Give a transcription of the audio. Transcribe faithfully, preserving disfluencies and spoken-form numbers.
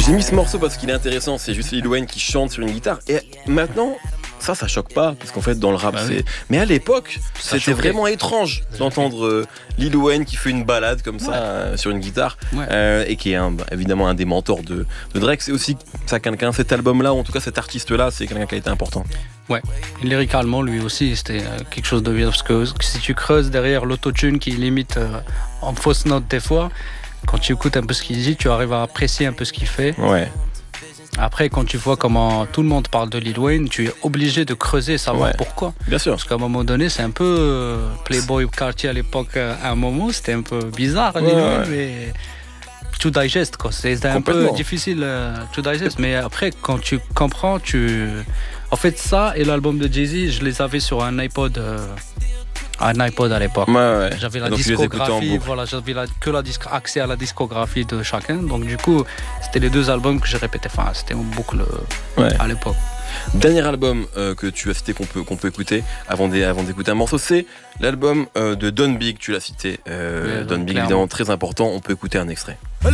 J'ai mis ce morceau parce qu'il est intéressant, c'est juste Lil Wayne qui chante sur une guitare. Et maintenant, ça, ça choque pas, parce qu'en fait, dans le rap, bah c'est... Oui. Mais à l'époque, ça c'était choquait. Vraiment étrange d'entendre euh, Lil Wayne qui fait une balade comme ça, ouais. euh, sur une guitare, ouais. euh, et qui est un, bah, évidemment un des mentors de, de Drake. C'est aussi ça, quelqu'un, cet album-là, ou en tout cas cet artiste-là, c'est quelqu'un qui a été important. Ouais, et lyricalement, lui aussi, c'était euh, quelque chose de bien, parce que si tu creuses derrière l'autotune qui limite euh, en fausse note des fois, quand tu écoutes un peu ce qu'il dit, tu arrives à apprécier un peu ce qu'il fait. Ouais. Après, quand tu vois comment tout le monde parle de Lil Wayne, tu es obligé de creuser, savoir ouais. pourquoi. Bien sûr. Parce qu'à un moment donné, c'est un peu euh, Playboy Cartier à l'époque, à un moment, c'était un peu bizarre, ouais, Lil Wayne, ouais. mais to digest, quoi. C'était un peu difficile euh, to digest. Mais après, quand tu comprends, tu... En fait, ça et l'album de Jay-Z, je les avais sur un iPod... Euh... Un iPod à l'époque. Ouais, ouais. J'avais la discographie, voilà, j'avais la, que la disque, accès à la discographie de chacun. Donc du coup, c'était les deux albums que j'ai répétés. Enfin, c'était une boucle ouais. à l'époque. Dernier album euh, que tu as cité qu'on peut, qu'on peut écouter avant, d'é, avant d'écouter un morceau, c'est l'album euh, de Don Big. Tu l'as cité. Euh, ouais, Don Big, clairement. Évidemment très important. On peut écouter un extrait. Let